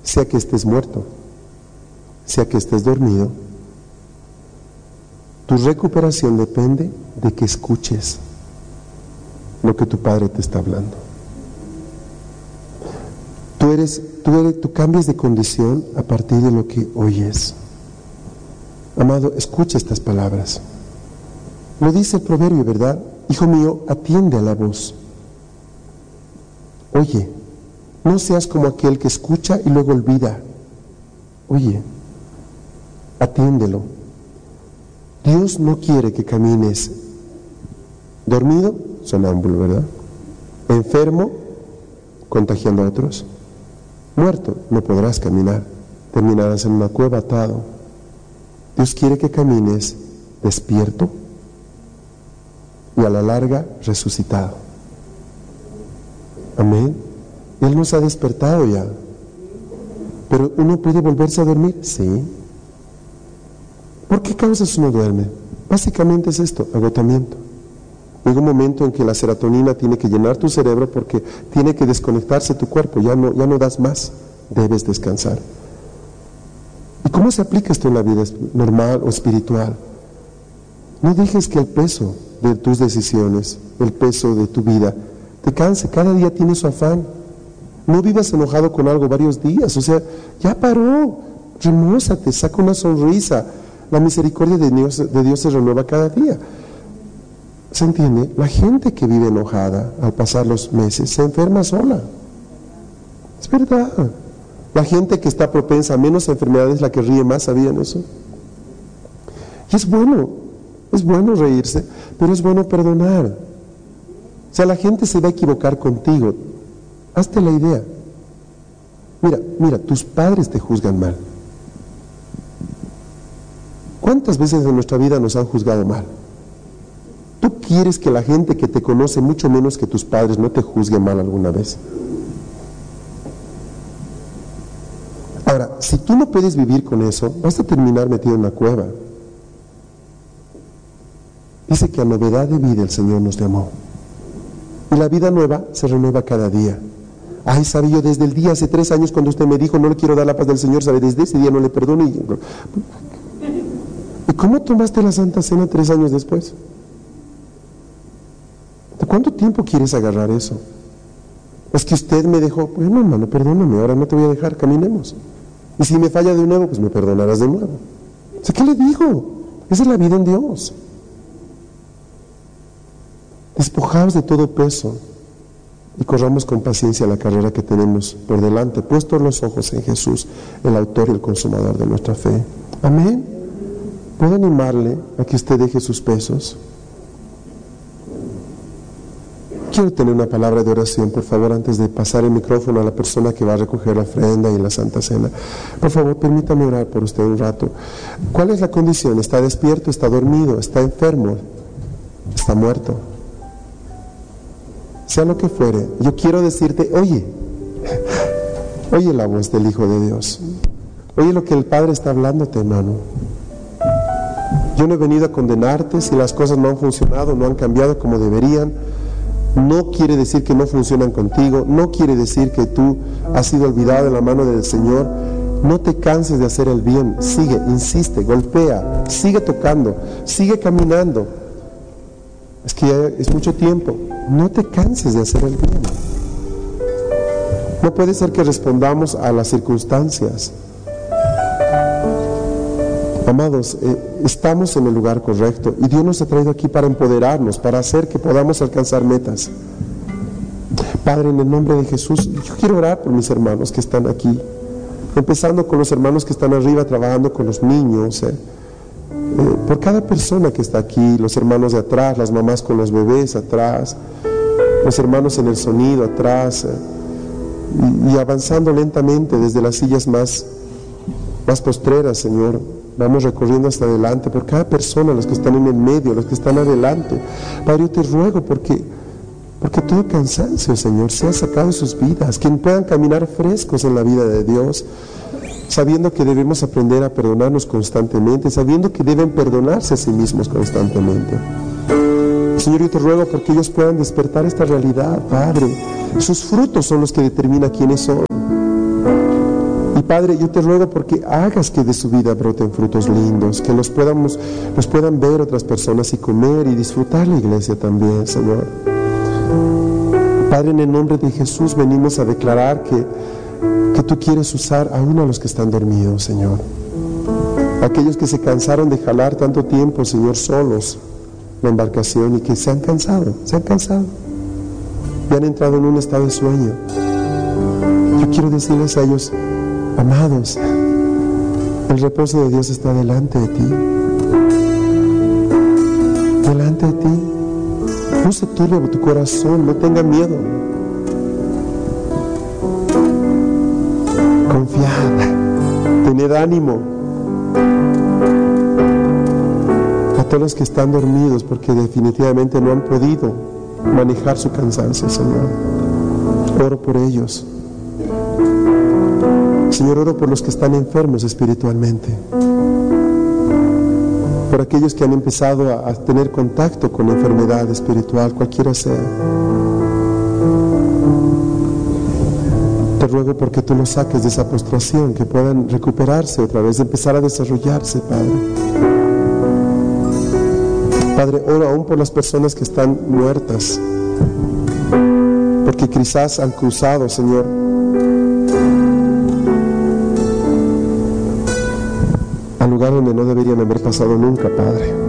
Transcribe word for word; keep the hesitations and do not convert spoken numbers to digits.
sea que estés muerto, sea que estés dormido, tu recuperación depende de que escuches lo que tu Padre te está hablando. Tú eres, tú eres, tú cambias de condición a partir de lo que oyes. Amado, escucha estas palabras. Lo dice el proverbio, ¿verdad? Hijo mío, atiende a la voz. Oye, no seas como aquel que escucha y luego olvida. Oye, atiéndelo. Dios no quiere que camines dormido, sonámbulo, ¿verdad? Enfermo, contagiando a otros. Muerto, no podrás caminar. Terminarás en una cueva atado. Dios quiere que camines despierto y a la larga resucitado. Amén. Él nos ha despertado ya. Pero uno puede volverse a dormir, sí. ¿Por qué causas uno duerme? Básicamente es esto, agotamiento. Llega un momento en que la serotonina tiene que llenar tu cerebro porque tiene que desconectarse tu cuerpo, ya no, ya no das más, debes descansar. ¿Y cómo se aplica esto en la vida normal o espiritual? No dejes que el peso de tus decisiones, el peso de tu vida, te canse. Cada día tiene su afán. No vivas enojado con algo varios días, o sea, ya paró, remózate, saca una sonrisa. La misericordia de Dios, de Dios se renueva cada día. ¿Se entiende? La gente que vive enojada al pasar los meses se enferma sola. Es verdad. La gente que está propensa a menos enfermedades es la que ríe más, ¿sabían eso? Y es bueno, es bueno reírse, pero es bueno perdonar. O sea, la gente se va a equivocar contigo. Hazte la idea. Mira, mira, tus padres te juzgan mal. ¿Cuántas veces en nuestra vida nos han juzgado mal? ¿Tú quieres que la gente que te conoce mucho menos que tus padres no te juzgue mal alguna vez? Ahora, si tú no puedes vivir con eso, vas a terminar metido en una cueva. Dice que a novedad de vida el Señor nos llamó. Y la vida nueva se renueva cada día. Ay, sabe, yo desde el día hace tres años cuando usted me dijo no le quiero dar la paz del Señor, sabe, desde ese día no le perdono. Y, ¿y cómo tomaste la Santa Cena tres años después? ¿De cuánto tiempo quieres agarrar eso? Es que usted me dejó, pues no, hermano, perdóname, ahora no te voy a dejar, caminemos. Y si me falla de nuevo, pues me perdonarás de nuevo. O sea, ¿qué le digo? Esa es la vida en Dios. Despojaos de todo peso y corramos con paciencia la carrera que tenemos por delante, puestos los ojos en Jesús, el autor y el consumador de nuestra fe. Amén. ¿Puedo animarle a que usted deje sus pesos? Quiero tener una palabra de oración, por favor, antes de pasar el micrófono a la persona que va a recoger la ofrenda y la Santa Cena. Por favor, permítame orar por usted un rato. ¿Cuál es la condición? ¿Está despierto? ¿Está dormido? ¿Está enfermo? ¿Está muerto? Sea lo que fuere, yo quiero decirte, oye, oye la voz del Hijo de Dios. Oye lo que el Padre está hablándote, hermano. Yo no he venido a condenarte si las cosas no han funcionado, no han cambiado como deberían. No quiere decir que no funcionan contigo, no quiere decir que tú has sido olvidado de la mano del Señor. No te canses de hacer el bien, sigue, insiste, golpea, sigue tocando, sigue caminando. Es que ya es mucho tiempo, no te canses de hacer el bien. No puede ser que respondamos a las circunstancias. Amados, eh, estamos en el lugar correcto y Dios nos ha traído aquí para empoderarnos, para hacer que podamos alcanzar metas. Padre, en el nombre de Jesús, yo quiero orar por mis hermanos que están aquí, empezando con los hermanos que están arriba trabajando con los niños, eh, eh, por cada persona que está aquí, los hermanos de atrás, las mamás con los bebés atrás, los hermanos en el sonido atrás, eh, y, y avanzando lentamente desde las sillas más, más postreras, Señor. Vamos recorriendo hasta adelante por cada persona, los que están en el medio, los que están adelante. Padre, yo te ruego porque, porque todo cansancio, Señor, sea sacado de sus vidas, que puedan caminar frescos en la vida de Dios, sabiendo que debemos aprender a perdonarnos constantemente, sabiendo que deben perdonarse a sí mismos constantemente. Señor, yo te ruego porque ellos puedan despertar esta realidad, Padre. Sus frutos son los que determinan quiénes son. Y Padre, yo te ruego porque hagas que de su vida broten frutos lindos, que los podamos, los puedan ver otras personas y comer y disfrutar la iglesia también, Señor. Padre, en el nombre de Jesús venimos a declarar que, que tú quieres usar aún a los que están dormidos, Señor. Aquellos que se cansaron de jalar tanto tiempo, Señor, solos la embarcación y que se han cansado, se han cansado y han entrado en un estado de sueño. Yo quiero decirles a ellos: amados, el reposo de Dios está delante de ti. Delante de ti. No se turbe tu corazón, no tenga miedo. Confiad, tened ánimo. A todos los que están dormidos porque definitivamente no han podido manejar su cansancio, Señor, oro por ellos. Señor, oro por los que están enfermos espiritualmente, por aquellos que han empezado a, a tener contacto con la enfermedad espiritual, cualquiera sea. Te ruego porque tú los saques de esa postración, que puedan recuperarse otra vez, empezar a desarrollarse, Padre. Padre, oro aún por las personas que están muertas, porque quizás han cruzado, Señor, al lugar donde no deberían haber pasado nunca, Padre.